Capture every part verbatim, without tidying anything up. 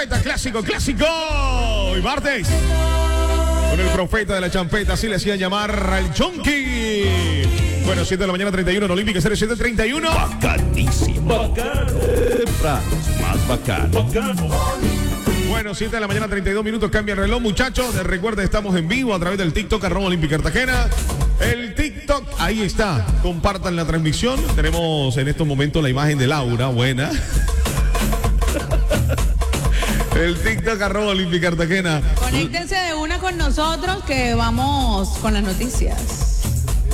Clásico, clásico. Hoy martes. Con el profeta de la champeta, así le hacían llamar al Chonky. Bueno, siete de la mañana, treinta y uno en Olímpica, cero siete treinta y uno. Bacanísimo. Bacano. Más bacano. Bacano. Bueno, siete de la mañana, treinta y dos minutos, cambia el reloj, muchachos. Recuerda, estamos en vivo a través del TikTok, arroba Olímpica Cartagena. El TikTok, ahí está. Compartan la transmisión. Tenemos en estos momentos la imagen de Laura, buena. El TikTok, arroba Olímpica Cartagena. Conéctense de una con nosotros que vamos con las noticias.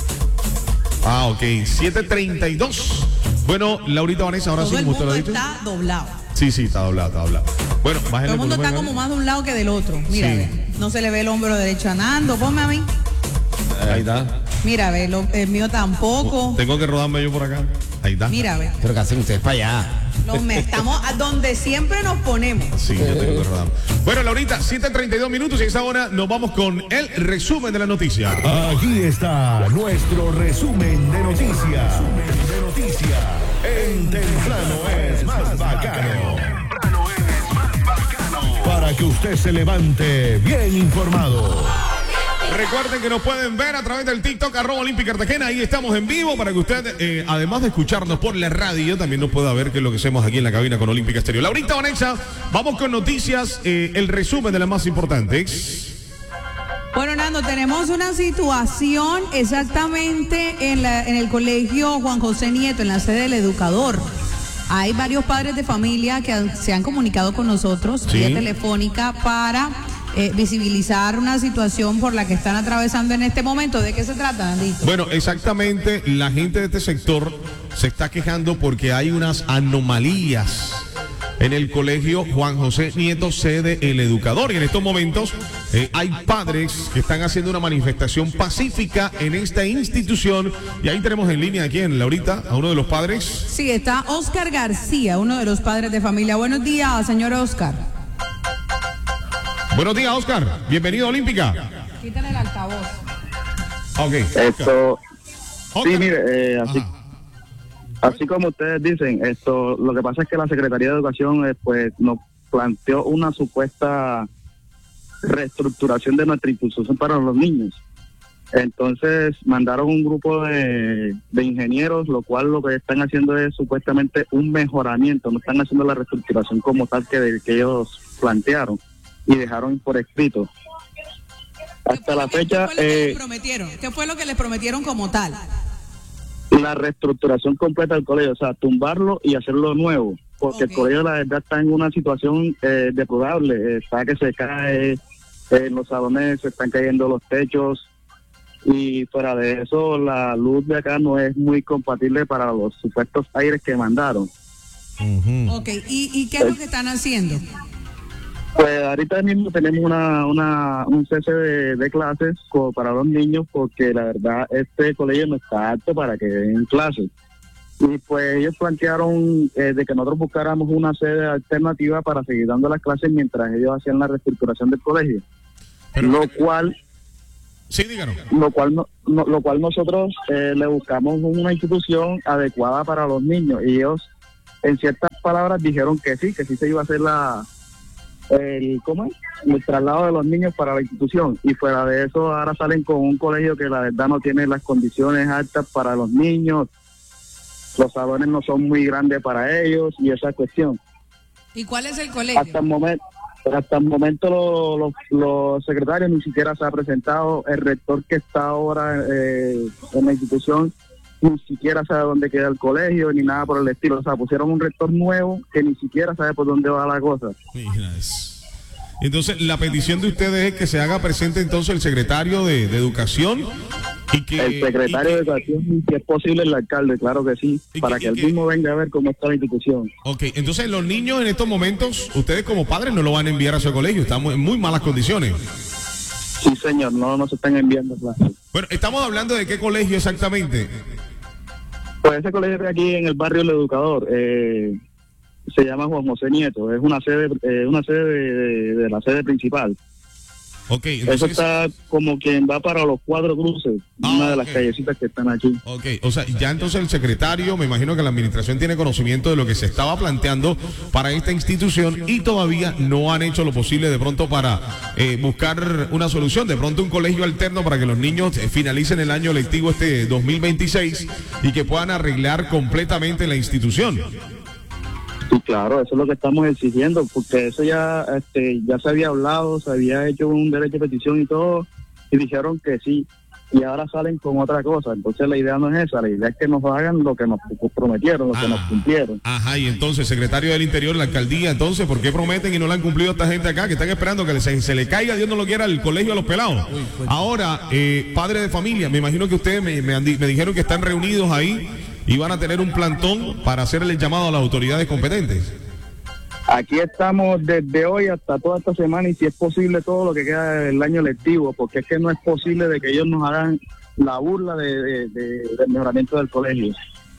Ah, ok. siete treinta y dos. Bueno, Laurita Vanessa, ahora Todo sí, el como usted lo mundo ha dicho. está doblado. Sí, sí, está doblado, está doblado. Bueno, bájenle. Todo el mundo está como más de un lado que del otro. Mira, Sí. ve, no se le ve el hombro derecho a Nando. Ponme a mí. Ahí está. Mira, ve, lo- el mío tampoco. Tengo que rodarme yo por acá. Ahí está. Mira, ve. Pero que hacen ustedes para allá. Los me- estamos a donde siempre nos ponemos. Sí, yo tengo que rodarme. Bueno, Laurita, siete treinta y dos minutos y a esa hora nos vamos con el resumen de la noticia. Aquí está nuestro resumen de noticias. Resumen de noticias. En Temprano es más bacano. Temprano es más bacano. Para que usted se levante bien informado. Recuerden que nos pueden ver a través del TikTok, arroba Olímpica Cartagena. Ahí estamos en vivo para que usted, eh, además de escucharnos por la radio, también nos pueda ver qué es lo que hacemos aquí en la cabina con Olímpica Estéreo. Laurita Vanessa, vamos con noticias, eh, el resumen de las más importantes. Bueno, Nando, tenemos una situación exactamente en, la, en el colegio Juan José Nieto, en la sede del educador. Hay varios padres de familia que han- se han comunicado con nosotros Sí. vía telefónica para eh, visibilizar una situación por la que están atravesando en este momento. ¿De qué se trata, Nandito? Bueno, exactamente, la gente de este sector se está quejando porque hay unas anomalías en el colegio Juan José Nieto, sede El Educador. Y en estos momentos eh, hay padres que están haciendo una manifestación pacífica en esta institución. Y ahí tenemos en línea aquí en Laurita a uno de los padres. Sí, está Oscar García, uno de los padres de familia. Buenos días, señor Oscar. Buenos días, Oscar. Bienvenido a Olímpica. Quítale el altavoz. Ok. Esto, Oscar. sí, mire, eh, así, Ajá. así como ustedes dicen, esto, lo que pasa es que la Secretaría de Educación, eh, pues, nos planteó una supuesta reestructuración de nuestra institución para los niños. Entonces mandaron un grupo de, de ingenieros, lo cual lo que están haciendo es supuestamente un mejoramiento, no están haciendo la reestructuración como tal que, que ellos plantearon y dejaron por escrito. Hasta la fecha, ¿Qué fue lo que eh, les prometieron? ¿Qué fue lo que les prometieron como tal? la reestructuración completa del colegio, o sea, tumbarlo y hacerlo nuevo, porque Ok. el colegio la verdad está en una situación eh, deplorable, eh, está que se cae, eh, en los salones se están cayendo los techos y fuera de eso la luz de acá no es muy compatible para los supuestos aires que mandaron. Ujú. Ok, ¿y, y qué es lo que están haciendo? Pues ahorita mismo tenemos una, una un cese de, de clases co- para los niños porque la verdad este colegio no está apto para que den clases. Y pues ellos plantearon eh, de que nosotros buscáramos una sede alternativa para seguir dando las clases mientras ellos hacían la reestructuración del colegio. Pero- lo cual Sí, díganos. lo cual no, no- lo cual nosotros eh, le buscamos una institución adecuada para los niños y ellos en ciertas palabras dijeron que sí, que sí se iba a hacer la el ¿cómo es? el traslado de los niños para la institución y fuera de eso ahora salen con un colegio que la verdad no tiene las condiciones altas para los niños, los salones no son muy grandes para ellos y esa cuestión. ¿Y cuál es el colegio? Hasta el momento hasta el momento los los los secretarios ni siquiera se ha presentado, el rector que está ahora eh, en la institución ni siquiera sabe dónde queda el colegio ni nada por el estilo, o sea, pusieron un rector nuevo que ni siquiera sabe por dónde va la cosa. Mira eso. Entonces, la petición de ustedes es que se haga presente entonces el secretario de, de Educación y que... El secretario y de que- Educación, y si es posible el alcalde, claro que sí, ¿Y para qué- que y él qué? mismo venga a ver cómo está la institución. Ok, entonces los niños en estos momentos, ustedes como padres no lo van a enviar a su colegio, estamos en muy malas condiciones. Sí, señor, no nos están enviando clases. Bueno, estamos hablando de qué colegio exactamente. Pues ese colegio de aquí en el barrio El Educador, eh, se llama Juan José Nieto, es una sede, eh, una sede de, de- de la sede principal. Ok, Eso entonces... está como quien va para los Cuatro Cruces, Ah, una de las ok. callecitas que están aquí. Ok, o sea, ya entonces el secretario, me imagino que la administración tiene conocimiento de lo que se estaba planteando para esta institución y todavía no han hecho lo posible de pronto para eh, buscar una solución, de pronto un colegio alterno para que los niños eh, finalicen el año lectivo este dos mil veintiséis y que puedan arreglar completamente la institución. Sí, claro, eso es lo que estamos exigiendo, porque eso ya este, ya se había hablado, se había hecho un derecho de petición y todo, y dijeron que sí, y ahora salen con otra cosa. Entonces la idea no es esa, la idea es que nos hagan lo que nos prometieron, lo que Ah. nos cumplieron. Ajá, y entonces, secretario del Interior, la alcaldía, entonces, ¿por qué prometen y no le han cumplido a esta gente acá que están esperando que se, se le caiga, Dios no lo quiera, el colegio a los pelados? Ahora, eh, padre de familia, me imagino que ustedes me, me, han di- me dijeron que están reunidos ahí y van a tener un plantón para hacerle el llamado a las autoridades competentes. Aquí estamos desde hoy hasta toda esta semana y si es posible todo lo que queda del año lectivo, porque es que no es posible de que ellos nos hagan la burla de, de- de- del mejoramiento del colegio.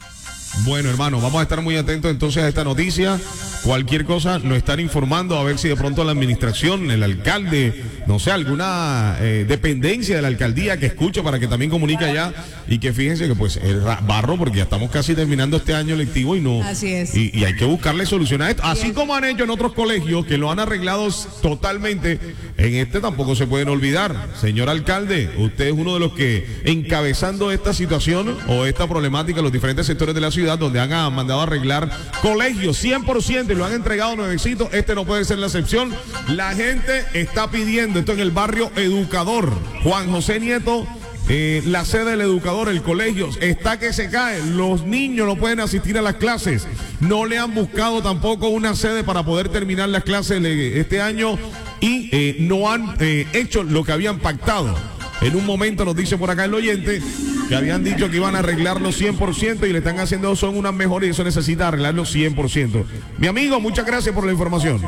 Bueno, hermano, vamos a estar muy atentos entonces a esta noticia. Cualquier cosa nos están informando a ver si de pronto la administración, el alcalde, no sé, alguna eh, dependencia de la alcaldía que escuche para que también comunique allá y que fíjense que pues el ra- barro porque ya estamos casi terminando este año lectivo y no. Así es. Y, y hay que buscarle solución a esto. Así como han hecho en otros colegios que lo han arreglado totalmente, en este tampoco se pueden olvidar. Señor alcalde, usted es uno de los que encabezando esta situación o esta problemática en los diferentes sectores de la ciudad donde han ah, mandado a arreglar colegios cien por ciento y lo han entregado nuevecitos, este no puede ser la excepción. La gente está pidiendo esto en el barrio Educador. Juan José Nieto, eh, la sede del Educador, el colegio, está que se cae. Los niños no pueden asistir a las clases. No le han buscado tampoco una sede para poder terminar las clases de este año y eh, no han eh, hecho lo que habían pactado. En un momento nos dice por acá el oyente que habían dicho que iban a arreglarlo cien por ciento y le están haciendo son unas mejoras y eso necesita arreglarlo cien por ciento. Mi amigo, muchas gracias por la información.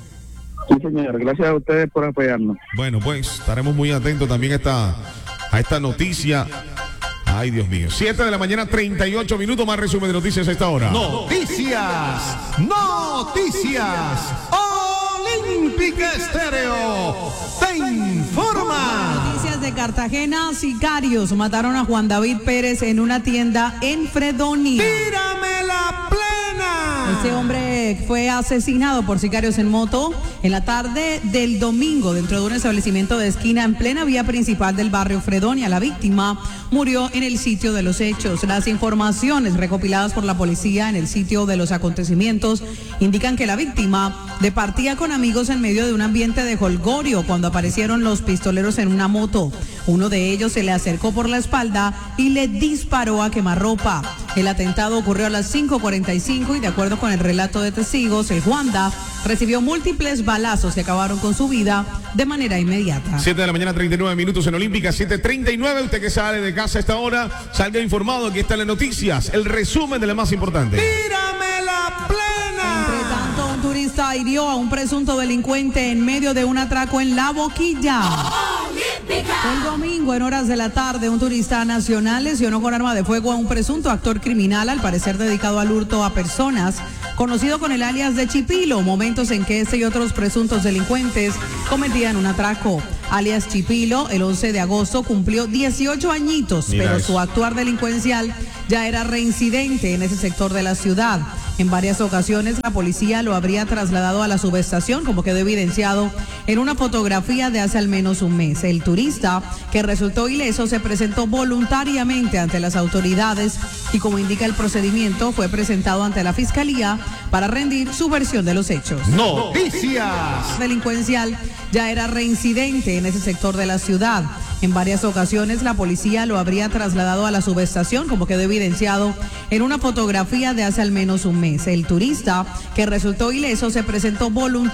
Sí, señor, gracias a ustedes por apoyarnos. Bueno, pues estaremos muy atentos también a esta, a esta noticia. Ay, Dios mío. siete de la mañana, treinta y ocho minutos, más resumen de noticias a esta hora. Noticias, noticias. Olímpica Estéreo te informa. Noticias de Cartagena, sicarios mataron a Juan David Pérez en una tienda en Fredonia. Tírame la plena. Este hombre fue asesinado por sicarios en moto en la tarde del domingo dentro de un establecimiento de esquina en plena vía principal del barrio Fredonia. La víctima murió en el sitio de los hechos. Las informaciones recopiladas por la policía en el sitio de los acontecimientos indican que la víctima departía con amigos en medio de un ambiente de jolgorio cuando aparecieron los pistoleros en una moto. Uno de ellos se le acercó por la espalda y le disparó a quemarropa. El atentado ocurrió a las cinco cuarenta y cinco y de acuerdo con el relato de testigos, el Juanda recibió múltiples balazos que acabaron con su vida de manera inmediata. siete de la mañana, treinta y nueve minutos en Olímpica, siete treinta y nueve. Usted que sale de casa a esta hora, salga informado. Aquí están las noticias, el resumen de lo más importante. Tírame la plena. Entre tanto, un turista hirió a un presunto delincuente en medio de un atraco en La Boquilla. El domingo, en horas de la tarde, un turista nacional lesionó con arma de fuego a un presunto actor criminal, al parecer dedicado al hurto a personas, conocido con el alias de Chipilo, momentos en que este y otros presuntos delincuentes cometían un atraco. Alias Chipilo, el once de agosto, cumplió dieciocho añitos, Mira pero eso. su actuar delincuencial ya era reincidente en ese sector de la ciudad. En varias ocasiones la policía lo habría trasladado a la subestación, como quedó evidenciado en una fotografía de hace al menos un mes. El turista, que resultó ileso, se presentó voluntariamente ante las autoridades y, como indica el procedimiento, fue presentado ante la fiscalía para rendir su versión de los hechos. Noticias. Delincuencial ya era reincidente en ese sector de la ciudad. En varias ocasiones la policía lo habría trasladado a la subestación, como quedó evidenciado en una fotografía de hace al menos un mes. El turista, que resultó ileso, se presentó voluntariamente